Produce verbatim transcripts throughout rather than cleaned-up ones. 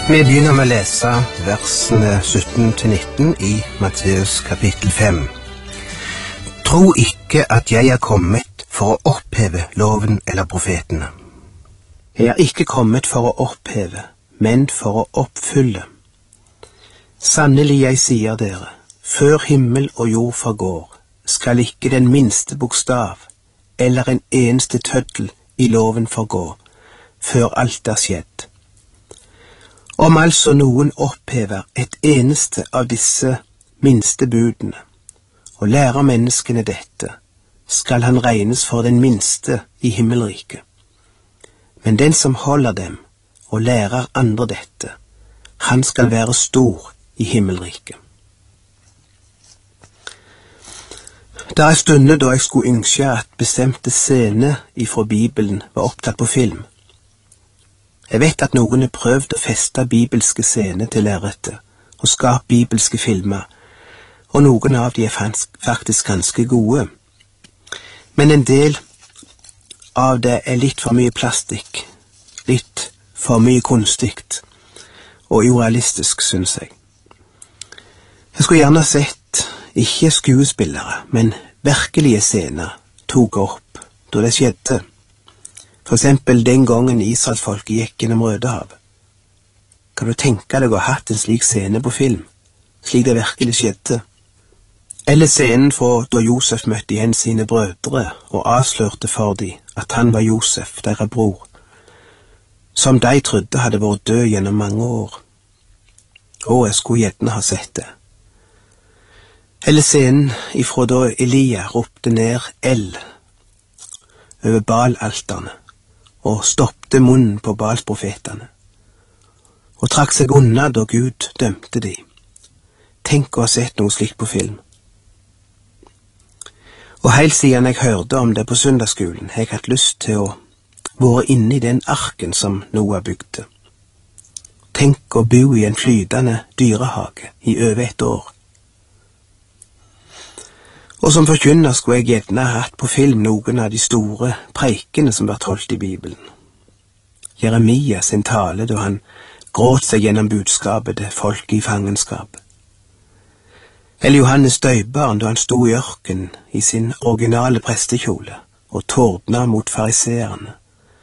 Vi begynner med å lese versene sytten til nitten i Matteus kapittel fem. Tro ikke at jeg er kommet for å oppheve loven eller profetene. Jeg er ikke kommet for å oppheve, men for å oppfylle. Sannelig jeg sier dere, før himmel og jord forgår, skal ikke den minste bokstav eller en eneste tøddel i loven forgå, før alt er skjedd. Om altså noen opphever et eneste av disse minste budene, og lærer menneskene dette, skal han regnes for den minste i himmelriket. Men den som holder dem og lærer andre dette, han skal være stor i himmelriket. Det er stunder da jeg skulle ønske at bestemte scener ifra Bibelen var opptatt på film. Jeg vet at noen har prøvd å feste bibelske scener til lerretet og skape bibelske filmer, og noen av de er faktisk ganske gode. Men en del av det er litt for mye plastikk, litt for mye kunstigt og urealistisk, synes jeg. Jeg skulle gjerne sett ikke skuespillere, men virkelige scener tok opp da det skjedde. For eksempel den gangen Israelsfolket gikk gjennom Rødehavet. Kan du tenke deg å ha hatt en slik scene på film, slik det virkelig skjedde? Eller scenen fra da Josef møtte igjen sine brødre og avslørte for dem at han var Josef, deres bror, som de trodde hadde vært død gjennom mange år. Å, jeg skulle gjerne ha sett det. Eller scenen ifra da Elia ropte ned eld over Baal-alterne, og stoppte munnen på Baals-profetene, og trakk seg unna da Gud dømte de. Tenk å ha sett noe slikt på film. Og helt siden jeg hørte om det på søndagsskolen, har jeg hatt lyst til å være inne i den arken som Noah bygde. Tenk å bo i en flytende dyrehage i over et år. Og som forkynner skulle jeg gjerne ha hatt på film noen av de store preikene som ble holdt i Bibelen. Jeremia sin tale da han gråt seg gjennom budskapet til folk i fangenskap. Eller Johannes døperen da han sto i ørkenen i sin originale prestekjole og tordna mot fariseerne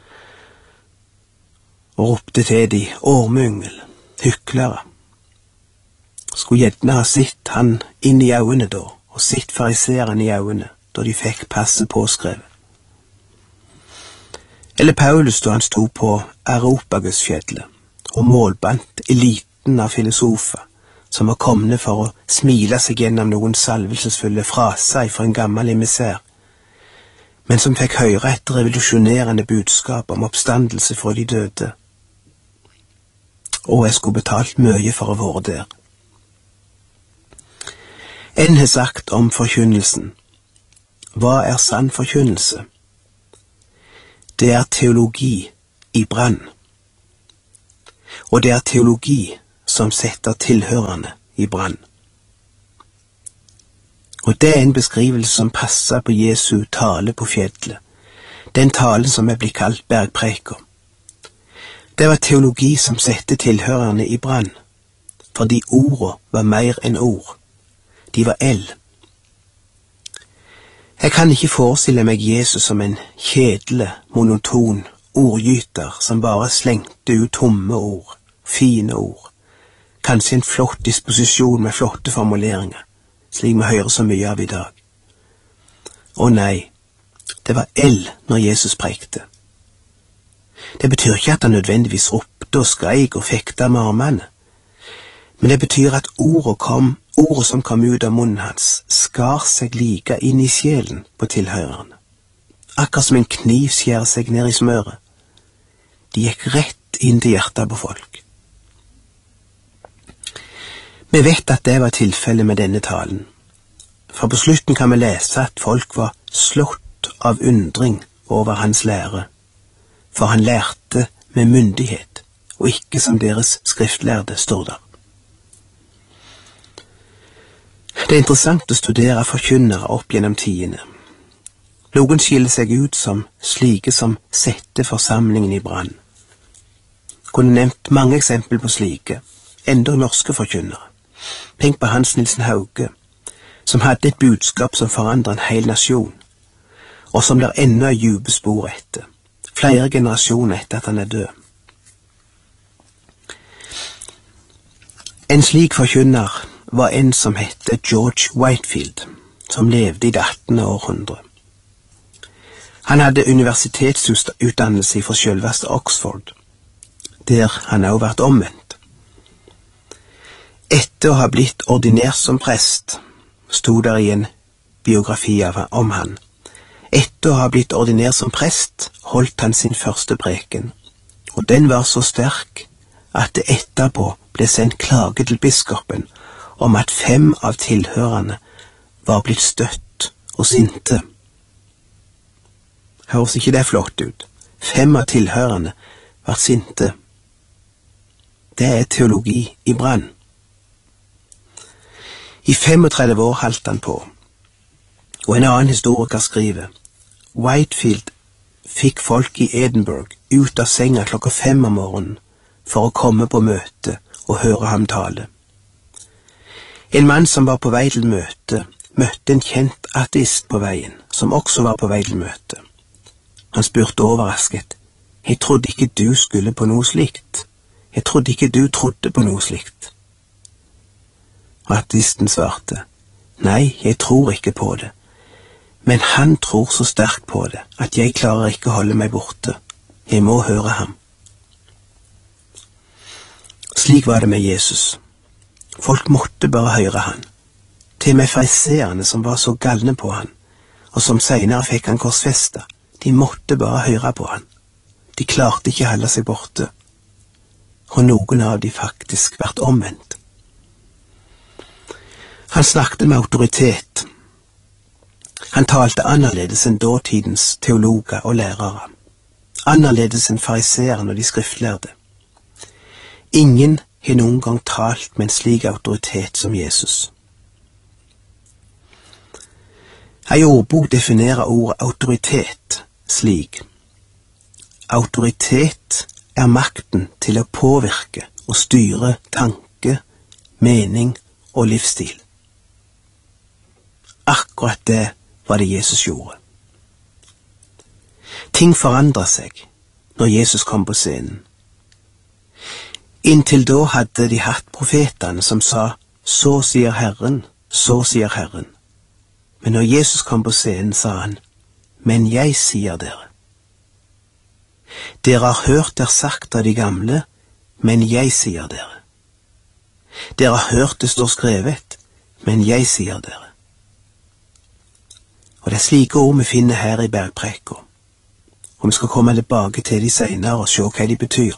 og ropte til de ormeyngel, hyklere. Skulle gjerne ha sett han inn i øynene da, og sitt fariserene i øynene, da de fikk passet påskrevet. Eller Paulus da han sto på Areopagusfjellet og målbandt eliten av filosofer som var komne for å smile seg gjennom noen salvelsesfulle fraser fra en gammel emissær, men som fikk høre et revolusjonerende budskap om oppstandelse fra de døde. Og jeg skulle betalt mye for å være der. En har sagt om forkynnelsen. Hva er sann forkynnelse? Det er teologi i brann. Og det er teologi som setter tilhørende i brann. Og det er en beskrivelse som passer på Jesu tale på fjellet. Den talen som er blitt kalt bergpreika. Det var teologi som setter tilhørende i brann, fordi ordet var mer enn ord. De var eld. Jeg kan ikke forestille meg Jesus som en kjedelig, monoton ordgyter som bare slengte ut tomme ord, fine ord, kanskje en flott disposisjon med flotte formuleringer, slik vi hører så mye av i dag. Å nei, det var eld når Jesus prekte. Det betyr ikke at han nødvendigvis ropte og skreik og fekta med armene, men det betyr at ordet kom Ordet som kom ut av munnen hans, skar seg like inn i sjelen på tilhørerne. Akkurat som en kniv skjærer seg ned i smøret. De gikk rett inn til hjertet på folk. Vi vet at det var tilfellet med denne talen. For på slutten kan vi lese at folk var slått av undring over hans lære. For han lærte med myndighet, og ikke som deres skriftlærde, står der. Det er interessant å studere forkynnere opp gjennom tidene. Noen skiller seg ut som slike som setter forsamlingen i brann. kunne nevnt mange eksempel på slike, enda norske forkynnere. Tenk på Hans Nilsen Hauge, som hadde et budskap som forandret en hel nasjon, og som der ennå er dype spor etter, flere generasjoner etter at han er død. En slik forkynner var en som hette George Whitefield, som levde i det attende århundre. Han hadde universitetsutdannelse fra selveste Oxford, der han også vært omvendt. Etter å ha blitt ordinert som prest, stod der i en biografi av, om han. Etter å ha blitt ordinert som prest, holdt han sin første preken, og den var så sterk at det etterpå ble sendt klage til biskopen om at fem av tilhørerne var blitt støtt og sinte. Høres ikke det flott ut? Fem av tilhørerne var sinte. Det er teologi i brann. I tretifem år holdt han på, og en annen historiker skriver: Whitefield fikk folk i Edinburgh ut av senga klokka fem om morgenen for å komme på møte og høre ham tale. En mann som var på vei til møte, møtte en kjent ateist på veien, som også var på vei til møte. Han spurte overrasket: «Jeg trodde ikke du skulle på noe slikt. Jeg trodde ikke du trodde på noe slikt.» Og ateisten svarte: «Nei, jeg tror ikke på det, men han tror så sterkt på det at jeg klarer ikke å holde meg borte. Jeg må høre ham.» Slik var det med Jesus. Folk måtte bare høre han. Til og med fariseerne som var så galne på han, og som senere fikk han korsfesta, de måtte bare høre på han. De klarte ikke å holde seg borte, og noen av de faktisk vært omvendt. Han snakket med autoritet. Han talte annerledes enn dåtidens teologer og lærere, annerledes enn fariseerne og de skriftlærde. Ingen har noen gang talt med en slik autoritet som Jesus. Ei ordbok definerer ordet autoritet slik: Autoritet er makten til å påvirke og styre tanke, mening og livsstil. Akkurat det var det Jesus gjorde. Ting forandret seg når Jesus kom på scenen. Inntil da hadde de hatt profetene som sa: «Så sier Herren, så sier Herren.» Men når Jesus kom på scenen, sa han: «Men jeg sier dere. Dere har hørt det sagt av de gamle, men jeg sier dere. Dere har hørt det står skrevet, men jeg sier dere.» Og det er slike ord vi finner her i bergpreka, og vi skal komme tilbake til de senere og se hva de betyr.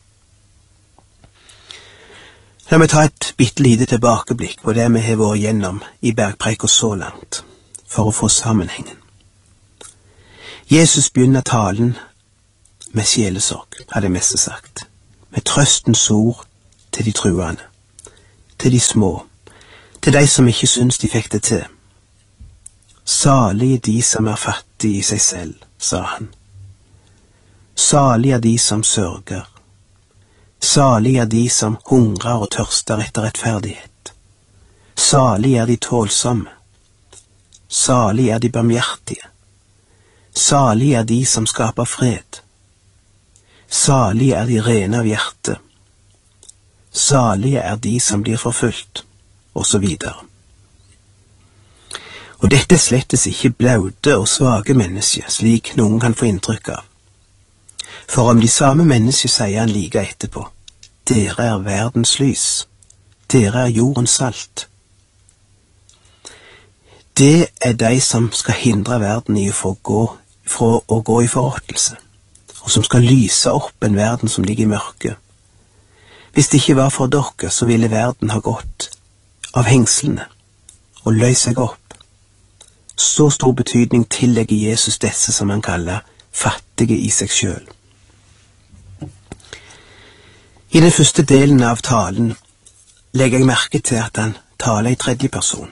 La meg ta et bitte lite tilbakeblikk på det vi har vært gjennom i bergpreka så langt, for å få sammenhengen. Jesus begynner talen med sjelesorg, hadde mest sagt, med trøstens ord til de truende, til de små, til de som ikke syns de fikk det til. Salig er de som er fattige i seg selv, sa han. Salig er de som sørger. Salig er de som hungrer og tørster etter rettferdighet. Salig er de tålsomme. Salig er de barmhjertige. Salig er de som skaper fred. Salig er de rene av hjerte. Salige er de som blir forfulgt, og så videre. Og dette er slettes ikke blaute og svake mennesker, slik noen kan få inntrykk av. For om de samme mennesker sier han like etterpå: «Dere er verdens lys. Dere er jordens salt.» Det er de som skal hindre verden i å gå, fra å gå i forråtelse, og som skal lyse opp en verden som ligger i mørke. Hvis det ikke var for dere, så ville verden ha gått av hengslene og løst seg opp. Så stor betydning tillegger Jesus disse som han kaller fattige i seg selv. I den første delen av talen legger jeg merke til at han taler i tredje person.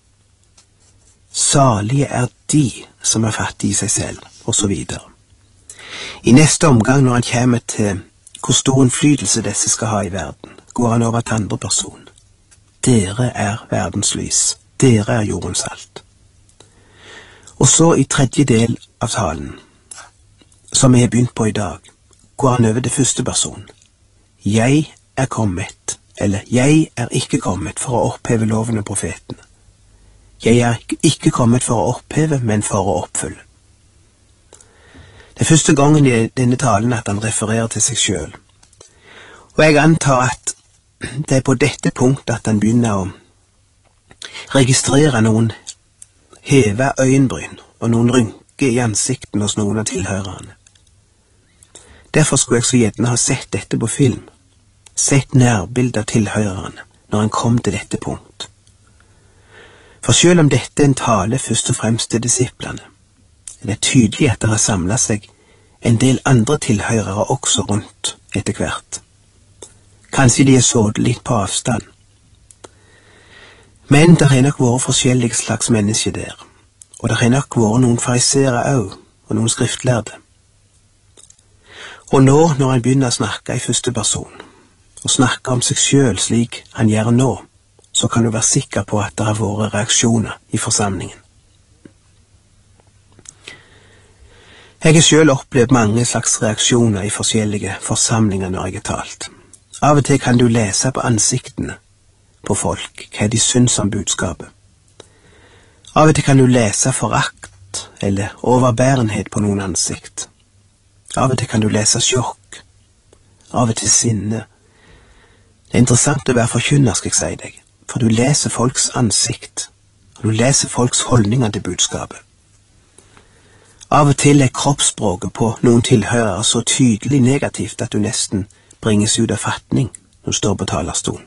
Salige er de som er fattige i seg selv, og så videre. I neste omgang, når han kommer til hvor stor innflytelse disse skal ha i verden, går han over til andre person. Dere er verdens lys. Dere er jordens salt. Og så i tredje del av talen, som jeg har begynt på i dag, går han over til første person. Jeg er kommet, eller jeg er ikke kommet for å oppheve loven og profetene. Jeg er ikke kommet for å oppheve, men for å oppfylle. Det er første gangen i denne talen at han refererer til seg selv. Og jeg antar at det er på dette punktet at han begynner å registrere noen heve øyenbryn og noen rynker i ansikten hos noen av tilhørerne. Derfor skulle jeg så gjerne ha sett dette på film, sett nærbildet av tilhørerne når han kom til dette punkt. For selv om dette er en tale først og fremst til disiplene, er det tydelig at det har samlet seg en del andre tilhørere også rundt etter hvert. Kanskje de er sådd litt på avstand. Men det har nok vært forskjellige slags mennesker der, og det har nok vært noen fariseere også, og noen skriftlærde. Og nå, når han begynner å snakke i første person, og snakke om seg selv slik han gjør nå, så kan du være sikker på at det har vært reaksjoner i forsamlingen. Jeg har selv opplevd mange slags reaksjoner i forskjellige forsamlinger når jeg har talt. Av og til kan du lese på ansiktene på folk hva de syns om budskapet. Av og til kan du lese forakt eller overbærenhet på noen ansikt. Av og til kan du lese sjokk, av og til sinne. Det er interessant å være forkynner, skal jeg si deg, for du leser folks ansikt, og du leser folks holdninger til budskapet. Av og til er kroppsspråket på noen tilhørere så tydelig negativt at du nesten bringes ut av fatning når du står på talerstolen.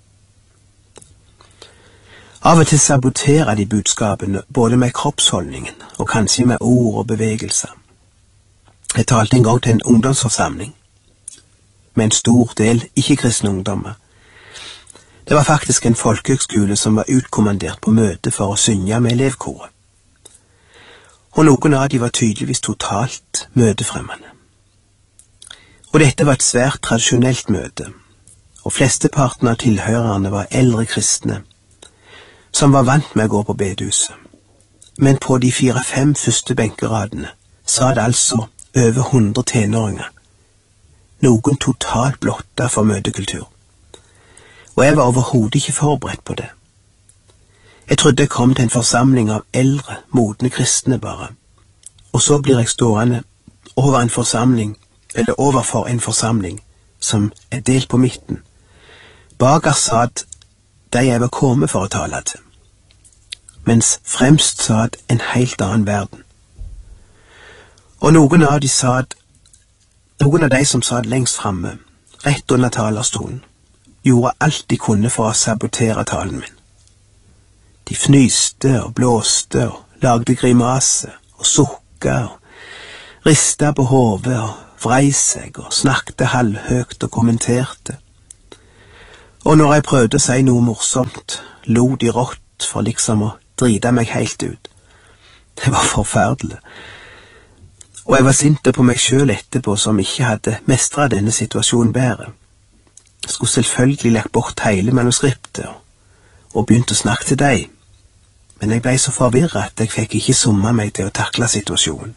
Av og til saboterer de budskapene både med kroppsholdningen og kanskje med ord og bevegelser. Jeg talte en gang til en ungdomsforsamling med en stor del ikke-kristne ungdommer. Det var faktisk en folkehøgskole som var utkommandert på møte for å synge med elevkoret. Og noen av de var tydeligvis totalt møtefremmende. Og dette var et svært tradisjonelt møte, og flesteparten av tilhørerne var eldre kristne, som var vant med å gå på bedehuset. Men på de fire-fem første benkeradene sa det altså over hundre tenåringer, noen totalt blotta for møtekultur. Og jeg var overhodet ikke forberedt på det. Jeg trodde jeg kom til en forsamling av eldre, modne kristne bare, og så blir jeg stående over en forsamling, eller overfor en forsamling, som er delt på midten. Baker satt de jeg var kommet for å tale til, mens fremst satt en helt annen verden. Og noen av de satt, noen av de som satt lengst framme, rett under talerstolen, gjorde alt de kunne for å sabotere talen min. De fnyste og blåste og lagde grimase og sukka og rista på hodet og vrei seg og snakket halvhøgt og kommenterte. Og når jeg prøvde å si noe morsomt, lo de rått for liksom å drite meg helt ut. Det var forferdelig. Og jeg var sinte på meg selv etterpå som ikke hadde mestret denne situasjonen bedre. Jeg skulle selvfølgelig lagt bort hele manuskriptet og begynt å snakke til deg, men jeg ble så forvirret at jeg fikk ikke summe meg til å takle situasjonen.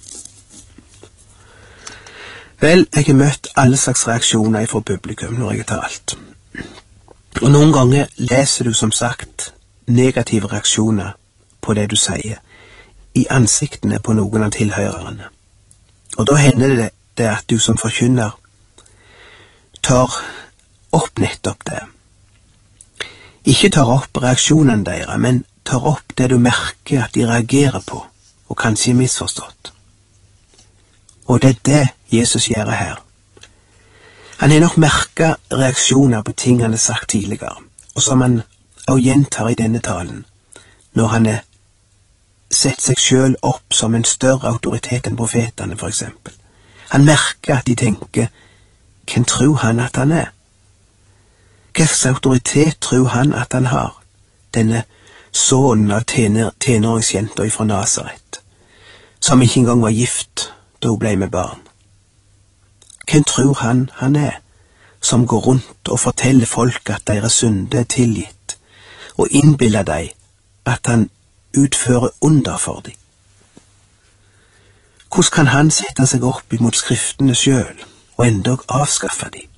Vel, jeg har møtt alle slags reaksjoner fra publikum når jeg har talt. Og noen ganger leser du som sagt negative reaksjoner på det du sier, i ansiktene på noen av tilhørerne. Og da hender det, det at du som forkynner tar opp nettopp det. Ikke tar opp reaksjonene deres, men tar opp det du merker at de reagerer på, og kanskje er misforstått. Og det er det Jesus gjør her. Han har nok merket reaksjoner på ting han har sagt tidligere, og som han også gjentar i denne talen, når han har sett seg selv opp som en større autoritet enn profetene, for eksempel. Han merker at de tenker, hvem tror han at han er? Hva slags autoritet tror han at han har, denne sønnen av tenåringsjenta fra Nazaret, som ikke engang var gift da hun ble med barn? Hvem tror han han er, som går rundt og forteller folk at deres synde er tilgitt, og innbiller deg at han utfører under for dem? Hvordan kan han sette seg opp imot skriftene selv, og endog avskaffe dem?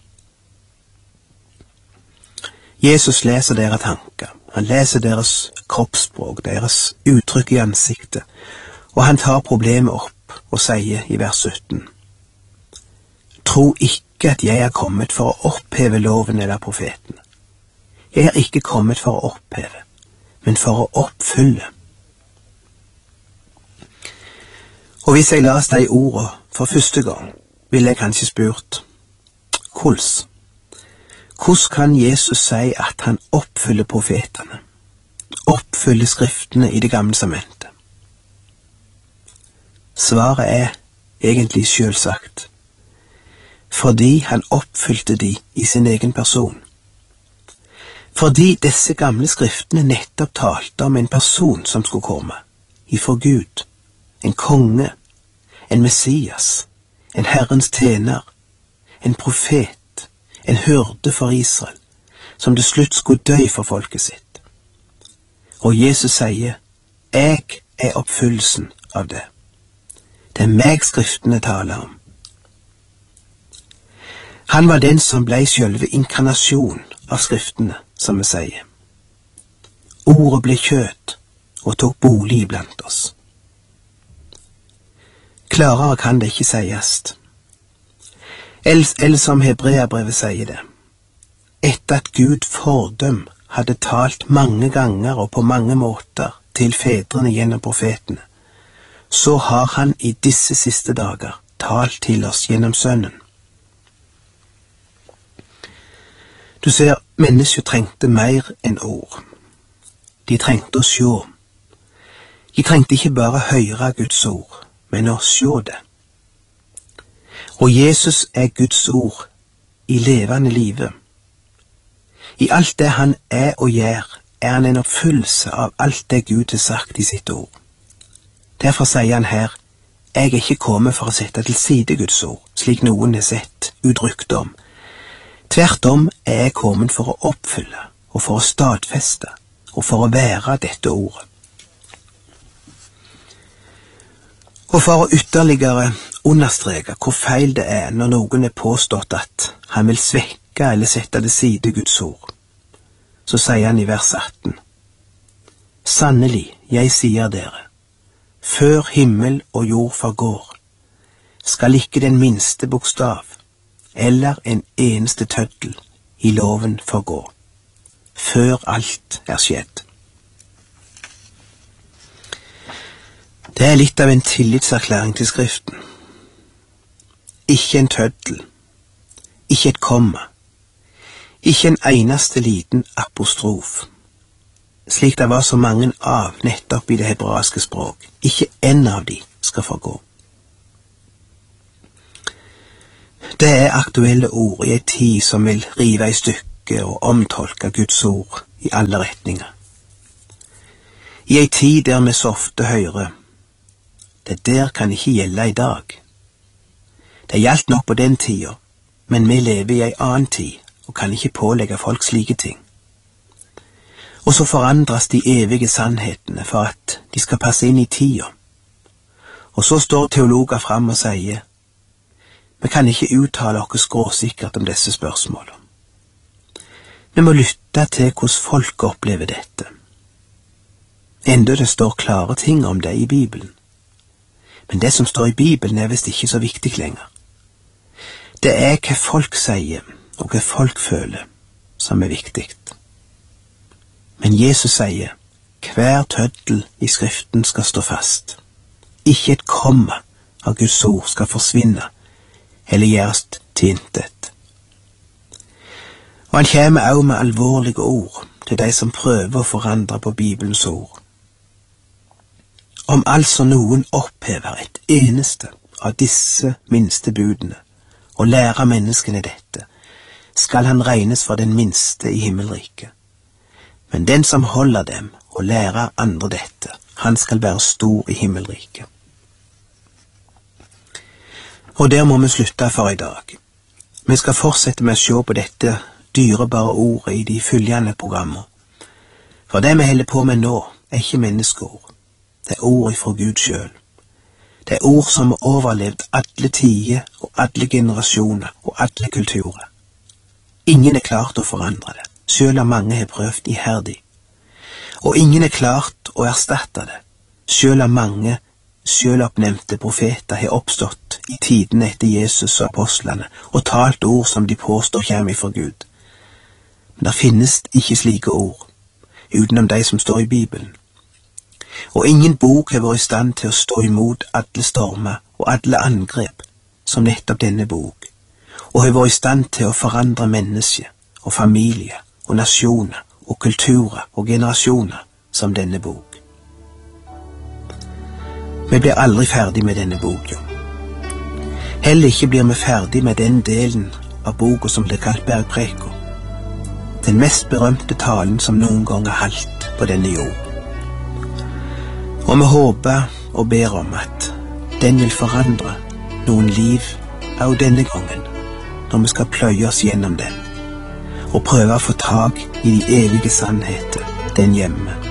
Jesus leser deres tanker, han leser deres kroppsspråk, deres uttrykk i ansiktet, og han tar problemet opp og sier i vers sytten: Tro ikke at jeg er kommet for å oppheve loven eller profeten. Jeg er ikke kommet for å oppheve, men for å oppfylle. Og hvis jeg las de ordene for første gang, ville jeg kanskje spurt: hvordan? Hvordan kan Jesus si at han oppfyller profetene, oppfyller skriftene i Det gamle testamentet? Svaret er egentlig selvsagt: fordi han oppfylte de i sin egen person. Fordi disse gamle skriftene nettopp talte om en person som skulle komme, ifra Gud, en konge, en Messias, en Herrens tjener, en profet, en hyrde for Israel, som til slutt skulle dø for folket sitt. Og Jesus sier: jeg er oppfyllelsen av det. Det er meg skriftene taler om. Han var den som ble selve inkarnasjon av skriftene, som vi sier. Ordet ble kjøtt og tok bolig blant oss. Klarere kan det ikke sies. Eller som Hebreabrevet sier det: etter at Gud fordøm hadde talt mange ganger og på mange måter til fedrene gjennom profetene, så har han i disse siste dager talt til oss gjennom Sønnen. Du ser, mennesker trengte mer enn ord. De trengte å se. De trengte ikke bare høre Guds ord, men å se det. Og Jesus er Guds ord i levende livet. I alt det han er og gjør, er han en oppfyllelse av alt det Gud har sagt i sitt ord. Derfor sier han her: jeg er ikke kommet for å sette til side Guds ord, slik noen har sett uttrykt om. Tvert om er jeg kommet for å oppfylle, og for å stadfeste, og for å være dette ordet. Og for å ytterligere understreke hvor feil det er når noen er påstått at han vil svekke eller sette til side Guds ord, så sier han i vers atten: sannelig, jeg sier dere, før himmel og jord forgår, skal ikke den minste bokstav eller en eneste tøddel i loven forgå, før alt er skjedd. Det er litt av en tillitserklæring til Skriften. Ikke en tøddel, ikke et komma, ikke en eneste liten apostrof, slik det var så mange av nettopp i det hebraiske språk. Ikke en av de skal forgå. Det er aktuelle ord i en tid som vil rive i stykker og omtolke Guds ord i alle retninger. I en tid der vi så ofte hører: det der kan ikke gjelde i dag. Det gjaldt nok på den tida, men vi lever i en annen tid og kan ikke pålegge folk slike ting. Og så forandres de evige sannhetene for at de skal passe inn i tida. Og så står teologer fram og sier: vi kan ikke uttale oss skråsikkert om disse spørsmålene. Vi må lytte til hvordan folk opplever dette. Enda det står klare ting om det i Bibelen. Men det som står i Bibelen er visst ikke så viktig lenger. Det er hva folk sier, og hva folk føler, som er viktig. Men Jesus sier: hver tøddel i Skriften skal stå fast. Ikke et komma av Guds ord skal forsvinne, eller gjøres til intet. Og han kommer også med alvorlige ord til de som prøver å forandre på Bibelens ord. Om altså noen opphever et eneste av disse minste budene, og lærer menneskene dette, skal han regnes for den minste i himmelriket. Men den som holder dem og lærer andre dette, han skal være stor i himmelriket. Og der må vi slutte for i dag. Vi skal fortsette med å se på dette dyrebare ordet i de følgende programmer. For det vi holder på med nå, er ikke menneskeord. Det er ord ifra Gud selv. Det er ord som har overlevd alle tider og alle generasjoner og alle kulturer. Ingen er klart å forandre det, selv om mange har prøvd iherdig. Og ingen er klart å erstatte det, selv om mange selvoppnevnte profeter har oppstått i tidene etter Jesus og apostlene og talt ord som de påstår kommer fra Gud. Men det finnes ikke slike ord, utenom de som står i Bibelen. Og ingen bok har vært i stand til å stå imot alle stormer og alle angrep som nettopp denne bok, og har vært i stand til å forandre mennesker og familier og nasjoner og kulturer og generasjoner som denne bok. Vi blir aldri ferdig med denne boka. Heller ikke blir vi ferdig med den delen av boka som blir kalt Bergpreka, den mest berømte talen som noen gang er holdt på denne jord. Og vi håper og ber om at den vil forandre noen liv av denne gangen, når vi skal pløye oss gjennom den, og prøve å få tag i de evige sannheter den hjemme.